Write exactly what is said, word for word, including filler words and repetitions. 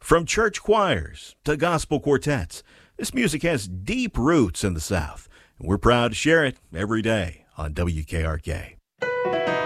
From church choirs to gospel quartets, this music has deep roots in the South, and we're proud to share it every day on W K R K.